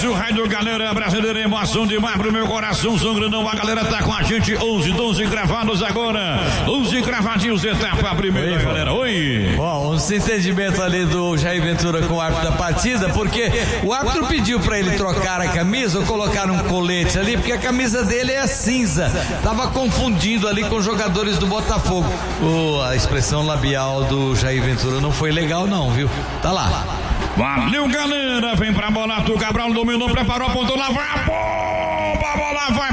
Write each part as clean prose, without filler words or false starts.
o rádio, galera brasileira, emoção demais pro meu coração, sangrandão, a galera tá com a gente, 12 cravados agora, 12 cravadinhos, etapa primeira, galera, oi. Bom, um entendimento ali do Jair Ventura com o árbitro da partida, porque o árbitro pediu pra ele trocar a camisa ou colocar um colete ali, porque a camisa dele é cinza, tava confundindo ali com os jogadores do Botafogo. A expressão labial do Jair Ventura não foi legal não, viu? Tá lá. Valeu, galera, vem pra bola, o Cabral dominou, preparou, apontou, lá vai a bomba, a bola vai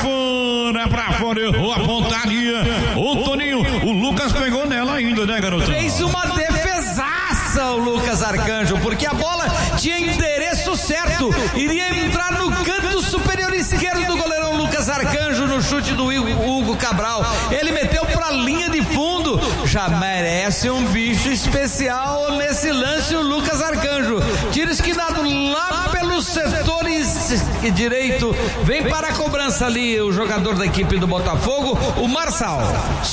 pra fora, errou a pontaria, o Toninho, o Lucas pegou nela ainda, né, garotão? Fez uma defesaça o Lucas Arcanjo, porque a bola tinha endereço certo, iria entrar no canto superior esquerdo do goleirão Lucas Arcanjo no chute do Hugo Cabral, ele meteu pra linha de fundo, já merece um bicho especial nesse lance o Lucas Arcanjo, tiro esquinado lá pelos setores direito, vem para a cobrança ali o jogador da equipe do Botafogo, o Marçal.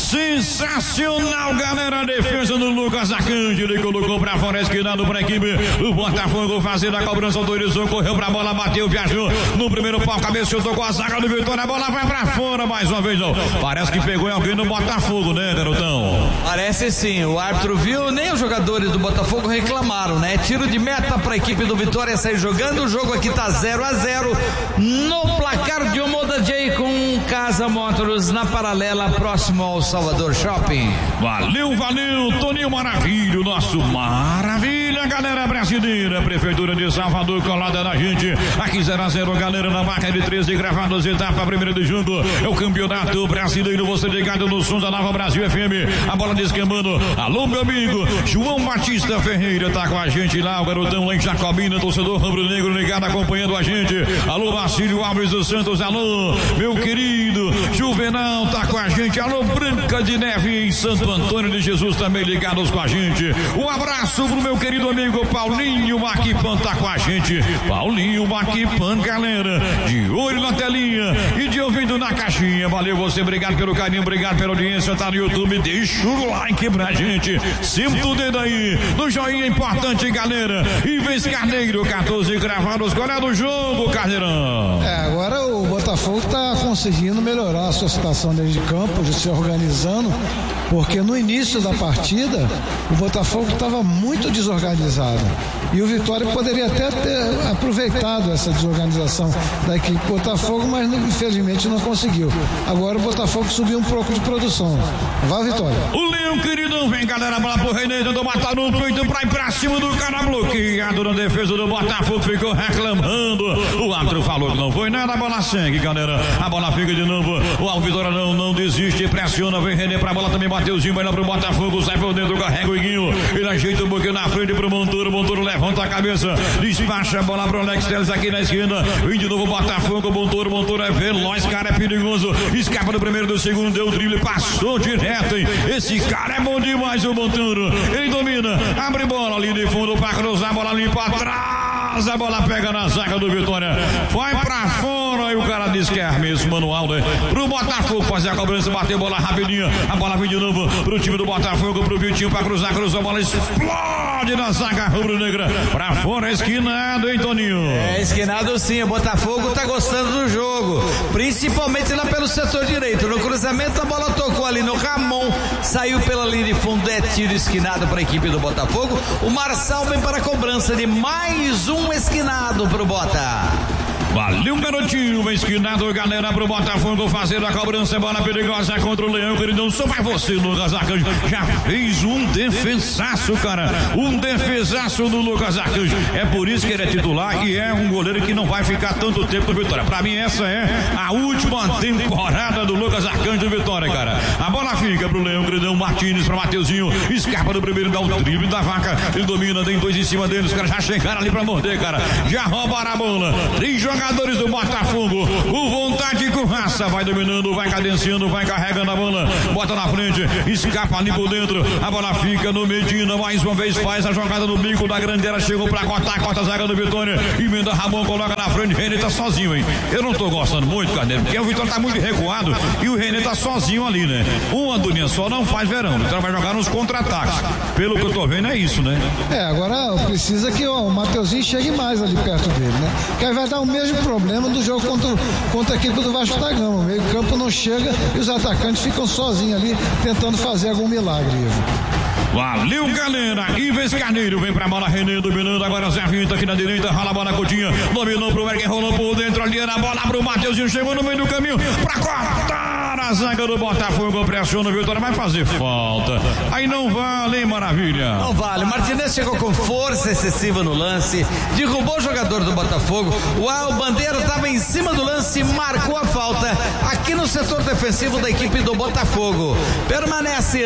Sensacional, galera, a defesa do Lucas Arcanjo, ele colocou pra fora, esquinado pra equipe do Botafogo, fazendo a cobrança, autorizou, correu pra bola, bateu, viajou no primeiro pau, cabeceou, tocou a zaga do Vitória, a bola vai pra fora mais uma vez, não. Parece que pegou alguém no Botafogo, né, garotão? Parece sim, o árbitro viu, nem os jogadores do Botafogo reclamaram, né? Tiro de meta pra equipe do Vitória sair jogando, o jogo aqui tá 0-0 no placar de Omoda J com Casa Motors na paralela próximo ao Salvador Shopping. Valeu, Toninho Maravilha, nosso maravilha, galera brasileira, Prefeitura de Salvador colada na gente, aqui 0-0, galera, na marca de 13 gravados, etapa primeira de jogo, é o Campeonato Brasileiro, você ligado no som da Nova Brasil FM, a bola descambando, alô meu amigo, João Batista Ferreira tá com a gente lá, o garotão lá em Jacobina, torcedor rubro-negro ligado, acompanhando a gente, alô Marcílio Alves dos Santos, alô meu querido Juvenal tá com a gente, alô Branca de Neve em Santo Antônio de Jesus também ligados com a gente, um abraço pro meu querido amigo Paulinho Maquipan tá com a gente, Paulinho Maquipan, galera, de olho na telinha e de ouvido na caixinha, valeu você, obrigado pelo carinho, obrigado pela audiência, tá no YouTube, deixa o like pra gente, senta o dedo aí, no joinha importante, galera, Ives Carneiro, 14 gravados, qual é do jogo, Carneirão? Agora o Botafogo tá conseguindo melhorar a sua situação dentro de campo, já se organizando, porque no início da partida o Botafogo estava muito desorganizado e o Vitória poderia até ter aproveitado essa desorganização da equipe do Botafogo, mas infelizmente não conseguiu. Agora o Botafogo subiu um pouco de produção. Vai, Vitória. O Leão queridão, vem galera, bola pro René, tentou matar no peito pra ir pra cima do cara bloqueado na defesa do Botafogo, ficou reclamando, o árbitro falou que não foi nada, a bola segue, galera, a bola fica de novo, o Vitória não desiste, pressiona, vem René pra bola, também Mateuzinho, vai lá pro Botafogo, sai por dentro, carrega o Iguinho, ele ajeita um pouquinho na frente pro Montoro levanta a cabeça, despacha a bola pro Alex Telles aqui na esquerda, vem de novo o Botafogo, Montoro é veloz, cara é perigoso, escapa do primeiro, do segundo, deu o drible, passou direto, hein? Esse cara é bom demais, o Montoro, ele domina, abre bola ali de fundo pra cruzar, a bola limpa atrás, a bola pega na zaga do Vitória, vai pra fora e o cara diz que é arremesso manual, né? Pro Botafogo fazer a cobrança, bater bola rapidinho, a bola vem de novo pro time do Botafogo, pro Vitinho pra cruzou a bola, explode na zaga rubro-negra, pra fora, esquinado, hein, Toninho? Esquinado sim, o Botafogo tá gostando do jogo, principalmente lá pelo setor direito, no cruzamento a bola tocou ali no Ramon, saiu pela linha de fundo, é tiro esquinado para a equipe do Botafogo, o Marçal vem para a cobrança de mais um esquinado pro Bota. Valeu, garotinho, vem esquinado, galera, pro Botafogo fazendo a cobrança, bola perigosa contra o Leão, queridão, só vai você, Lucas Arcanjo, já fez um defensaço, cara, um defesaço do Lucas Arcanjo, é por isso que ele é titular e é um goleiro que não vai ficar tanto tempo no Vitória, pra mim essa é a última temporada do Lucas Arcanjo Vitória, cara, a bola fica pro Leão, queridão, Martins pra Mateuzinho, escapa do primeiro, dá o drible da vaca, ele domina, tem dois em cima dele, os caras já chegaram ali pra morder, cara, já roubaram a bola, 3 jogadores jogadores do Botafogo, com vontade e com raça, vai dominando, vai cadenciando, vai carregando a bola, bota na frente, escapa ali por dentro, a bola fica no Medina, mais uma vez faz a jogada no bico da grandeira, chegou pra cortar, corta a zaga do Vitória, emenda Ramon, coloca na frente, o René tá sozinho, hein? Eu não tô gostando muito, Carneiro, porque o Vitória tá muito recuado e o René tá sozinho ali, né? Uma durinha só não faz verão, então vai jogar nos contra-ataques. Pelo que eu tô vendo é isso, né? Agora precisa que o Mateuzinho chegue mais ali perto dele, né? Porque aí vai dar o mesmo problema do jogo contra a equipe do Vasco da Gama. O meio campo não chega e os atacantes ficam sozinhos ali tentando fazer algum milagre, Ivo. Valeu, galera. Ives Carneiro vem pra bola, René dominando. Agora Zé Vinta aqui na direita, rola a bola, Coutinho. Dominou pro Berger, rolou por dentro ali na bola pro Mateuzinho. Chegou no meio do caminho pra cortar a zaga do Botafogo. Pressiona o Vitória, vai fazer falta. Aí não vale, hein, Maravilha? Não vale. O Martinez chegou com força excessiva no lance, derrubou o jogador do Botafogo. O Bandeira estava em cima do lance, marcou a falta aqui no setor defensivo da equipe do Botafogo. Permanece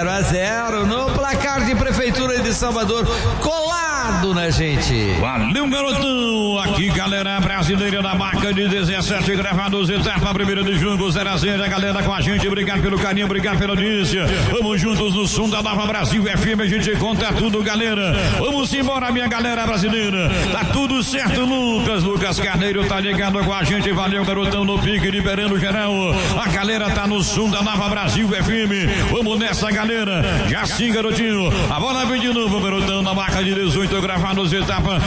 0-0 no placar de Prefeitura de Salvador, colado na gente. Valeu, garotão. Aqui, galera brasileira da marca de 17 gravados, etapa primeira de jogo, 0-0. A galera com a gente, obrigado pelo carinho, obrigado pela audiência. Vamos juntos no som da Nova Brasil FM, a gente conta tudo, galera. Vamos embora, minha galera brasileira. Tá tudo certo, Lucas Carneiro tá ligado com a gente. Valeu, garotão, no pique, liberando geral. A galera tá no som da Nova Brasil FM. Vamos nessa, galera. Já sim, garotinho. A bola vem de novo, garotão, na marca de 18 gravados, etapa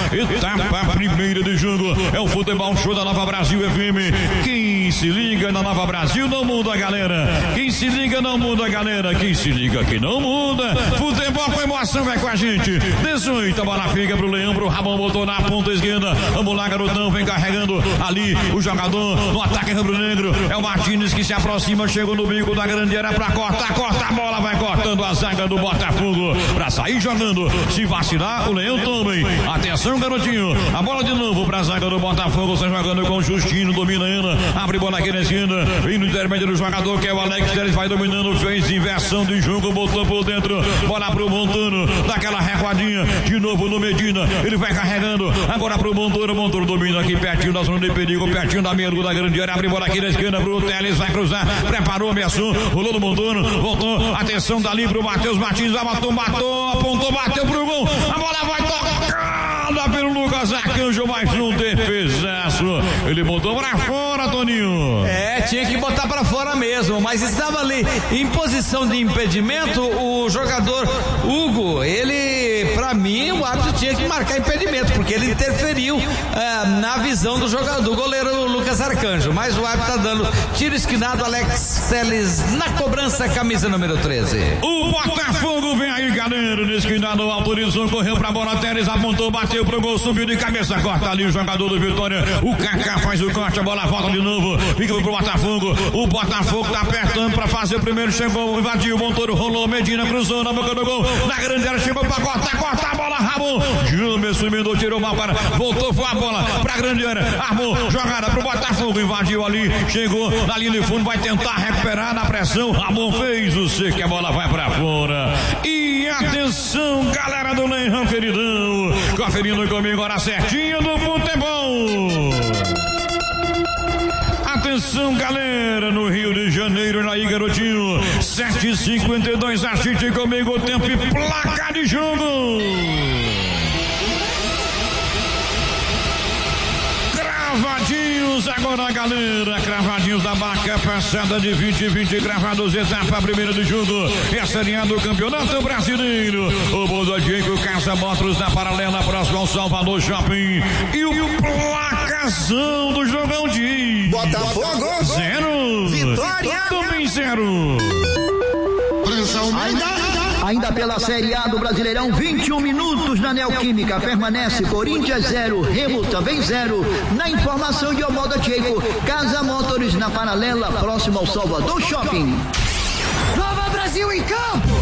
primeira de jogo. É o futebol show da Nova Brasil FM. Quem se liga na Nova Brasil não muda, galera. Quem se liga não muda, galera. Quem se liga que não muda. Futebol com emoção, vai com a gente. 18, a bola fica pro Leão, pro Ramon, botou na ponta esquerda. Vamos lá, garotão, vem carregando ali o jogador no ataque rubro-negro. É o Martins que se aproxima, chegou no bico da grande área pra cortar a bola, vai cortando a zaga do Botafogo pra sair jogando. Se vacilar, o Leão também. Atenção, garotinho. A bola de novo pra zaga do Botafogo, está jogando com o Justino, domina Ana, abre bola aqui na esquina, vem no intermédio do jogador que é o Alex Teles, vai dominando, fez inversão de jogo, botou por dentro, bola pro Montano, daquela recuadinha, de novo no Medina, ele vai carregando, agora pro Montoro domina aqui pertinho da zona de perigo, pertinho da meia da grande área, abre bola aqui na esquina pro Teles, vai cruzar, preparou, ameaçou, rolou no Montano, voltou, atenção dali pro Matheus Martins, matou, apontou, bateu pro gol, a bola vai tocada pelo Lucas Arcanjo, mais um defesaço, ele botou pra fora, Toninho. Tinha que botar pra fora mesmo, mas estava ali em posição de impedimento o jogador Hugo, ele, pra mim, o árbitro tinha que marcar impedimento, porque ele interferiu na visão do jogador, do goleiro Lucas Arcanjo, mas o árbitro tá dando tiro esquinado, Alex Teles na cobrança, camisa número 13. O Botafogo vem aí, galera, no esquinado, autorizou, correu pra bola, Teles apontou, bateu pro gol, subiu de cabeça, corta ali o jogador do Vitória, o Kaká faz o corte, a bola volta de novo, fica pro Botafogo, o Botafogo tá apertando pra fazer o primeiro, chegou, invadiu, o Montoro rolou, Medina cruzou na boca do gol, na grande área, chegou pra cortar a bola, Ramon, Júnior subindo, tirou mal para, voltou, foi a bola pra grande área, armou, jogada pro Botafogo, invadiu ali, chegou na linha de fundo, vai tentar recuperar na pressão, Ramon fez o C, que a bola vai pra fora, e atenção, galera do Leão, queridão, conferindo comigo agora certinho do futebol. Atenção, galera, no Rio de Janeiro, aí, garotinho, 7h52, assiste comigo, tempo e placa de jogo. Cravadinhos agora, galera, cravadinhos da marca passada de 20 gravados, etapa primeira do jogo, é a Série A do Campeonato Brasileiro. O Bododiego Casa Motors na paralela, próximo ao Salvador Shopping, e o placazão do jogão de Botafogo 0, Vitória também 0. Ainda pela Série A do Brasileirão, 21 minutos na Neoquímica, permanece Corinthians 0, Remo também 0. Na informação de Omoda Tcheco, Casa Motors na paralela, próximo ao Salvador Shopping. Nova Brasil em campo!